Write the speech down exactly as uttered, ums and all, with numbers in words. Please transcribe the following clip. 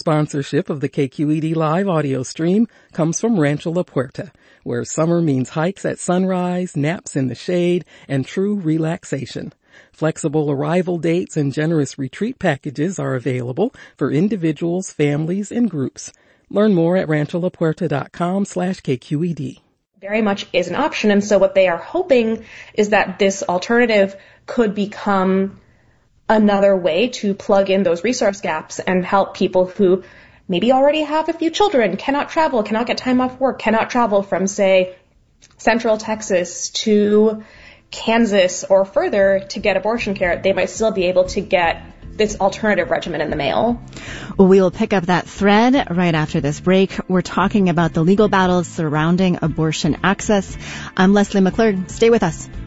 Sponsorship of the K Q E D Live audio stream comes from Rancho La Puerta, where summer means hikes at sunrise, naps in the shade, and true relaxation. Flexible arrival dates and generous retreat packages are available for individuals, families, and groups. Learn more at rancholapuerta.com slash KQED. Very much is an option, and so what they are hoping is that this alternative could become another way to plug in those resource gaps and help people who maybe already have a few children, cannot travel, cannot get time off work, cannot travel from, say, Central Texas to Kansas or further to get abortion care. They might still be able to get this alternative regimen in the mail. We will pick up that thread right after this break. We're talking about the legal battles surrounding abortion access. I'm Leslie McClure. Stay with us.